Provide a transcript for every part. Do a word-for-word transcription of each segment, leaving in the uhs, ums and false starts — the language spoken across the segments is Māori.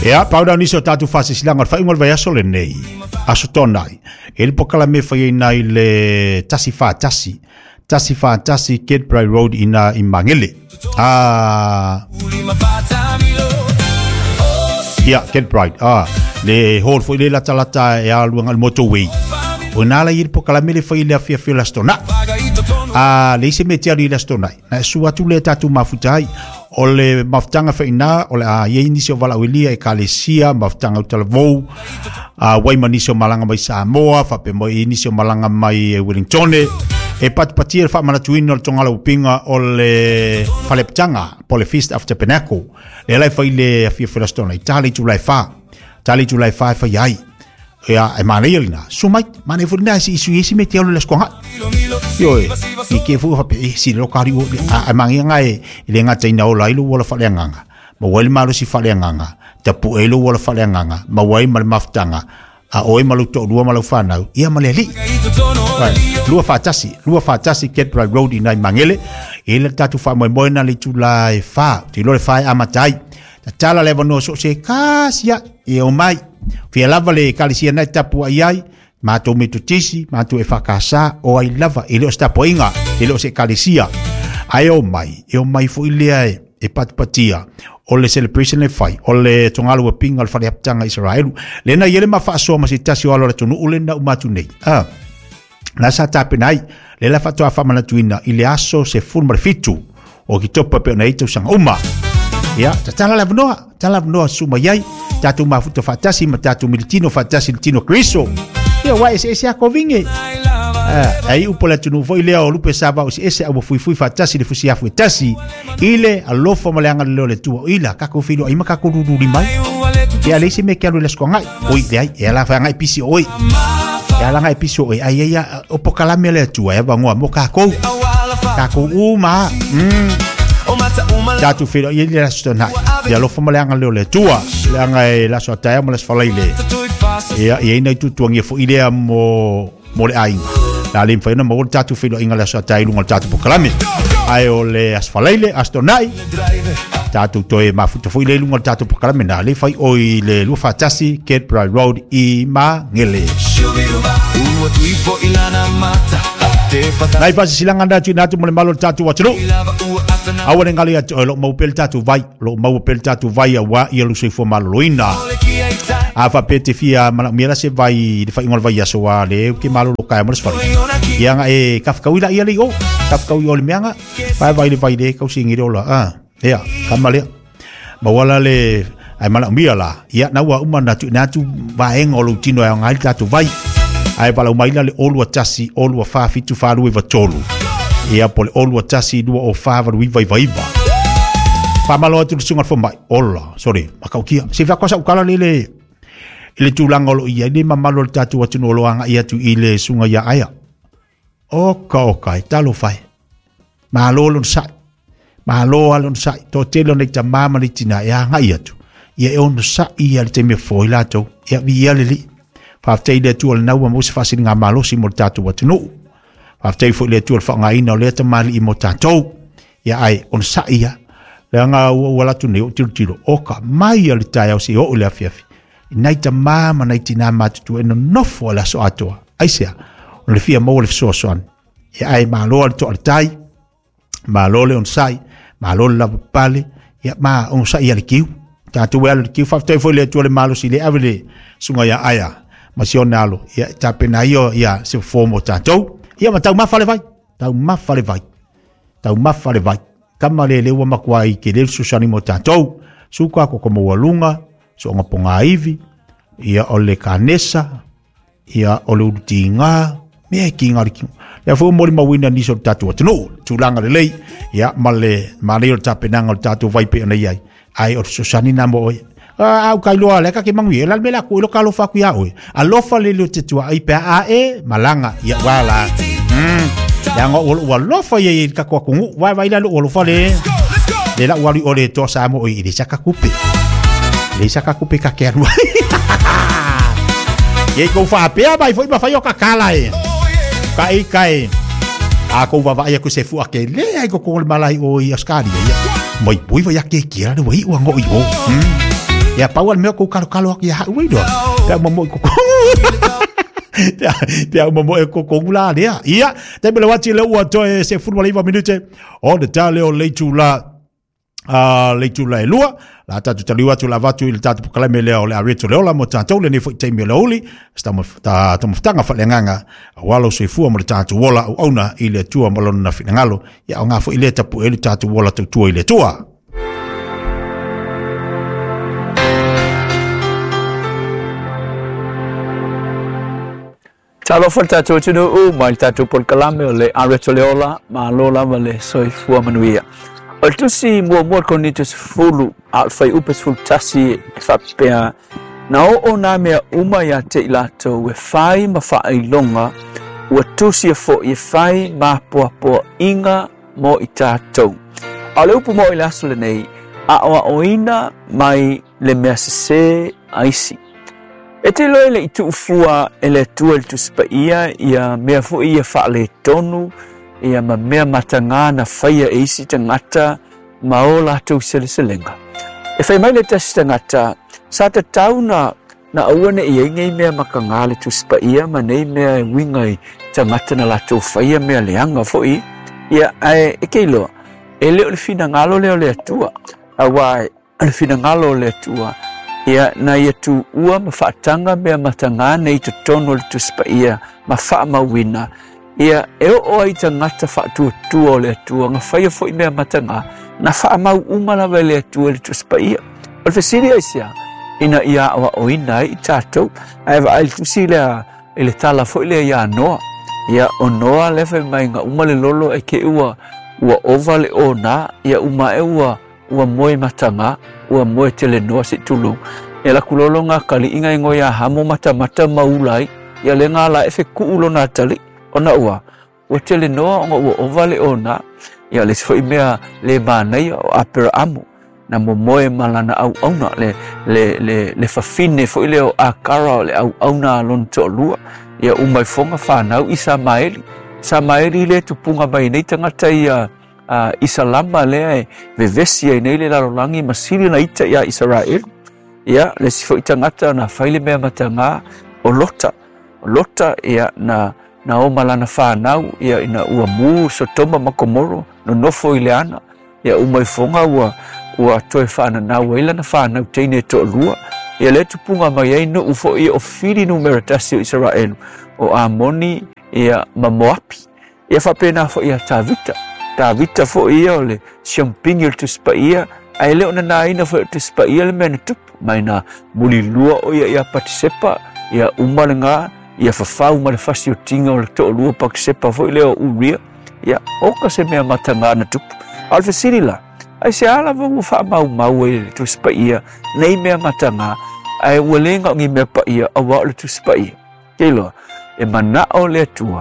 Ya, pauda ni so tatu fase silanga fa ingol vai aso le nei. Aso tonai. El pokala me fa nai le tasi fa tasi. Tasi fa tasi Ketbright Road ina Imangele. Ah. Ya, Ketbright. Ah, le hol fo le lata lata e aluanga al motorway. Onala ir pokala me le fa ile afia fia lastona. Ah, le se metia ri lastona. Na suatu le tatu mafutai. O le mafutanga whaina, o le a ye inisio wala uilia e kalesia, mafutanga utalavou, a wai manisio malanga mai Samoa, whape mo inisio malanga mai Wellingtone, e patipati e whamanatuino le tongala upinga o le whaleptanga, po le Feast of Tabernacle, le lai whaile a fia whirastona, i tali tu lai wha, tali tu lai wha e whai ai, ea e mana ialina, so mai, mana e whurina e si isu isi me te alu le skonga. Yo e, i ke fu hape e si lo kari o a mangi nga e le ngata ina o lailo wala fale nganga. Ma wale malo si fale nganga. Tapu elo wala fale nganga. Ma wai mal maftanga. A oi malu to lua malu whanau. Ia male li. Lua whatasi. Lua whatasi Ketbright Road ina i Mangele. E le tatu wha moe moe na li tu la e wha. Ti lo le wha e amatai. Ta tala lewa no so se kasia e o mai. Fia lava le kalisia nai tapu ai ai. Mato me tu tisi, mato e whakasa o ai lava, e leo sta poinga, e leo se kalisia. Ai o mai, e o mai fo ilea e, e patipatia, o le celebration le fai, o le tongalu e pinga al whare aptanga Israelu. Le na yele ma whaasoa ma si tasi o alo le tonu ule na umatu nei. Ah, na sa tape nai, le la whatoa whamana tuina, i le aso se fulmare fitu, o ki topa pe o na ito sanga uma. Ya, ta tala la vanoa, tala vanoa suma yai, tatu mafuta fatasi, ma tatu militino fatasi, militino kriso. Ia wa ese ese ako vinge. Ah, ai upola tunu foi leo lupe saba o ese abo fui fui fatasi le fusi afu tasi. Ile alofo maleanga leo le tua ila kako filo ai makako rudu limai. Ia le se me kalo le skongai. Oi le ai ela fa ngai pisi oi. Ia la ngai pisi oi ai ai o pokala me le tua e bangoa mo kako. Kako uma. Mm. Tatu filo ia le stona. Ia alofo maleanga leo le tua. Le ngai la so taia mo le falaile. Ia ia ina tu tuangia fo idea mo mo le ainga. La lim fa ina mo tatu filo inga la so tai lunga tatu pokalame. Ai o le asfalaile astonai. Tatu toe mafuta fo ile lunga tatu pokalame na le fai o ile lu fatasi Ketbright Road i Mangele. Nai pasi silanga ndatu natu mo le malo tatu watru. Awane ngali atu lo mau pel tatu vai, lo mau pel tatu vai wa ia lu sei fo maloina. Afa pete fia mana mira se vai de fa ingol vai aso wa le ke malo lo kai mo sfari yang e kafka wila ia le o kafka wi ol mianga vai vai le vai de kau singi ola ah ya kamale ma wala le ai mana mira la ia na wa uma na tu na tu va en o tino ya ngai tatu vai ai pala mai le olu tasi olu fa fitu fa lu va tolu ia pole olu tasi du o fa va wi vai vai va pa malo tu sunga fo mai ola sorry makau kia se va cosa ukala le le ile tulanga lo ia ni mamalo tatu watu no loanga ia tu ile sunga ya aya oka oka talo fai malo lo sai malo alon sai to telo ne tamama ni tina ya ngai tu ia on sa ia te me foi lato ia via lili fa te ile tu na wa mo se fasili nga malo si mo tatu watu no fa te foi le tu fa ngai no le tamali mo tatu ia ai on sa ia le nga wala tu ne tu tiro oka mai ali tai o si o le afiafi Naita mama naiti na matu eno nofo la so atoa. Aisia, on le fia mo le so soan. E ai malo al to al tai. Malo le on sai, malo la pale, ya ma on sai al kiu. Ta tu wel kiu fa te fo le to le malo si le avele sunga ya aya. Ma si onalo, ya ta pena io ya se fomo tato. Ya ma tau ma fale vai. Tau ma fale vai. Tau ma fale vai. Kamale le wa makwai ke le susani mo tato. Suka ko como walunga. So nga ponga ivi, ia ole kanesa, ia ole utinga, mea ki ngari ki. Lea fu mori mawina niso tatu atu. No, tulanga le lei, ia male, male o tapenanga o tatu vaipe ana iai. Ai o susani namo oi. Au kailoa leka ke mangui, elal me laku, ilo kalo faku ia oi. Alofa le leo tetua ai pea a e, malanga, ia wala. Mm. Lea nga olo ua lofa ia i kakua kungu, wai wai lalo olo fa le. Le la uari ole toa sa amo oi, ili saka kupe. Le saka kupe ka keru. Ye ko fa pe ba foi ba fa yo kakala e. Kai kai. A ko va va ya ko se fu a ke le ai ko ko malai o i askari ya. Mai pui va ya ke kira de wai o ngo i o. ya pawal me ko kalo kalo ya we do ya mo ko ya ya mo ko ko la dia ia te bele wati le wa to se football iva minute o de tale o le tula a le tula lua la tatu taliwa tu la vatu il tatu kala me le o le areto le ola mo tatu le ni fo te me le oli sta mo ta ta mo tanga fa le nganga walo se fu mo tatu wola ona ile tua mo lona finangalo ya nga fo ile tapu ile tatu wola tu tu ile tua Talo for tato tunu u mai tato por kalame le areto le ola ma lola vale soi fu manuia o tu si mo mo konitus fulu al fai upes ful tasi fa pea na o na me uma ya te lato we fai ma fa ai longa o tu si fo e fai ma po po inga mo itato ale upu mo ila sole nei a o oina mai le mesese aisi e te loe le itu ufua e le tua le tuspa ia ia mea fu ia fa le tonu ia ma mea matanga na faia e isi tangata ma o la tau sele selenga. E fai mai le tasi tangata sa ta tau na na awane ia ingai mea makanga le tuspa ia ma nei mea wingai tangata na la tau faia mea leanga fo i ia ai e keilo e leo le fina ngalo leo le atua awai le fina ngalo le atua ia na ia tu ua ma whaatanga mea matanga nei tu tono le tuspa ia ma wha mawina ia e o ai tangata whaatua tua o le atua nga whaia fo i mea matanga na wha mau umana vai le atua le tuspa ia o le whesiri aisia ina ia awa o ina i tātou ai wa ai tusi lea i le tala fo i lea ia noa ia o noa lewe mai nga uma le lolo e ke ua ua ova le o na ia uma e ua ua moe matanga ua moe tele noa si tulu e la kulolo ngā kali inga ingo ia hamo mata mata maulai ia le ngā la efe kuulo nā tali ona ua ua tele noa onga ua ovale ona ia le sifo imea le mānei o apera amu na mo moe malana au auna le le le le fafine fo ile o akara le au auna lon to lua ia umai fonga whanau i Samaeli Samaeli le tupunga mai nei tangata ia Uh, Isalama le vevesi ai nei le larolangi masiri na ita ia Israel ia le sifo itangata na faile mea matanga o lota o lota ia na na o malana whanau ia ina ua mu Sodoma ma Gomora no nofo i le ana ia umai fonga ua ua toe whanau ila na whanau teine to lua ia le tupunga mai ai no ufo i o fili numeratasi o Israel o Amoni ia ma Moapi ia whapena fo ia Tavita Tavita fo ia o le siampingi o tuspa ia ai leo na naina fo tuspa ia le mena tupu mai na muli lua o ia ia patisepa ia umalenga ia fafau ma le fasi o tinga o le to lua patisepa fo leo uria ia oka se mea matanga na tupu alfa sirila ai se ala vo fa mau mau e tuspa ia nei mea matanga ai welenga ngi mea pa ia awa le tuspa ia kelo e mana o le tua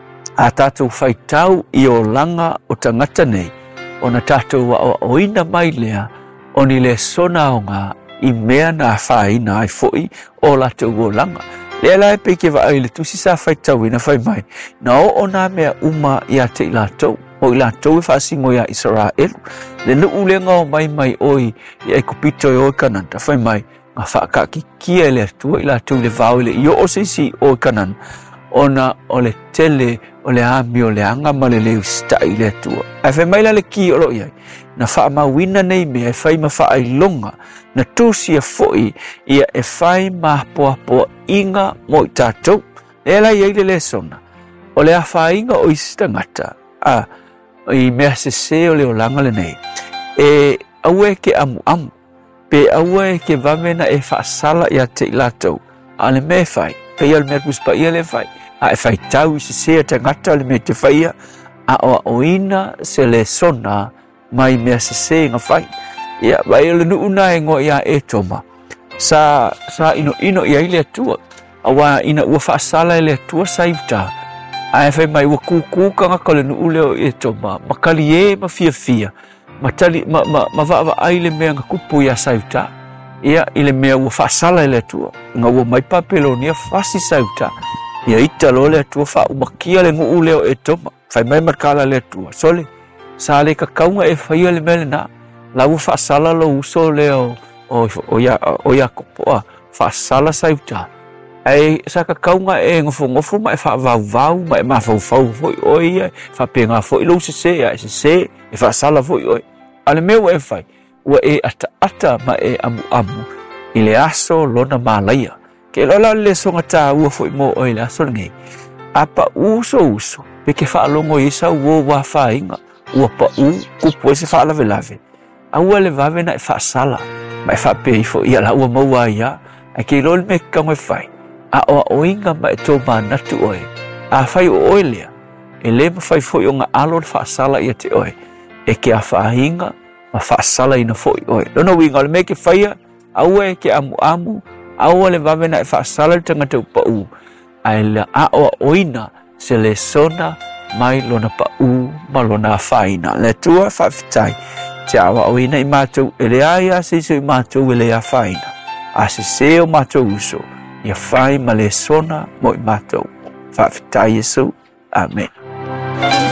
a tātou whaitau i o langa o tangata nei, o na tātou wa o oina mai lea, o ni le sona o ngā i mea na whaina ai foi o lātou o langa. Lea lai peke wa ai le tusi sa whaitau ina whai mai, na o o nā mea uma i a te i lātou, o i lātou i whaasingo i a Israel, le nuu le ngā o mai mai oi i ai kupito i oi kananta, whai mai, ngā whaakaki kia le atua i lātou le vau le i o osisi oi kananta, ona o le tele o le ami o le anga ma le leu sta i le atua. Ai whai maila le ki o lo iai, na wha mawina nei me e whai ma wha ai longa, na tūsia foi ia e whai ma poa poa inga mo i tātou. E la iai le le sona, o le a wha inga o ista ngata, a i mea se se o le o langa le nei, e aue ke amu amu, pe aue ke vamena e wha sala i a te i lātou, a le me whai, pe ia le mea kuspa ia le whai, a e whai tau i se sea te ngata le me te whaia, a o oina se le sona mai mea se se nga whai. Ia, vai le nuuna e ngo ia e toma. Sa, sa ino ino ia ile atua, awa ina ua whaasala ile atua sa iuta. A e whai mai ua kukuka ngaka le nuu leo e toma, makali e ma fia fia, ma tali, ma, ma, ma vaa aile mea nga kupu ia sa iuta. Ia, ile mea ua whaasala ile atua, nga ua mai papelo nia whasi sa iuta. Ia ita lo le atua wha umakia le nuu leo e toma, whai mai markala le atua. Sole, sa le kakaunga e whaia le mele na, lau whaasala lo uso leo o o ya o ya ko po fa sala sai ta ai sa ka kaunga e ngofo ngofo mai fa va va mai ma fa fa foi oi fa penga foi lo se se ai se se e fa sala foi oi ale meu e fai wa e ata ata ma e amu amu ile aso lona malaya ke lola le songa ta u foi mo oi la so ngai apa uso uso pe ke fa longo isa wo wa fa inga u pa u ku po se fa la velave a u le va na fa sala mai fa pe fo ia la u mo wa ya a ke lol me ka mo fai a o oinga mai to mana tu oi a fai o oilia e le fai fo yo nga alo fa sala ia te oi e ke a fa hinga ma fa sala ina fo oi no winga le me ke fai a u e ke amu amu a u le va na fa sala tanga te pa u ai la a o oina se le sona mai lona pa u ma lona faina le tua fa fitai te awa oina i mātou e le aia se se i mātou e le a faina a se se o mātou uso ia fai ma le sona mo i mātou fa fitai Yesu amen.